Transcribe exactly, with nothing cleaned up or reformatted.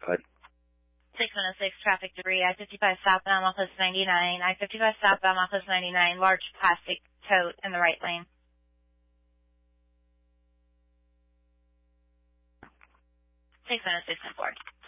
Go ahead. six one oh six, traffic debris, I fifty-five southbound Office ninety-nine, I fifty-five southbound Office ninety-nine, large plastic tote in the right lane. six one oh six and four.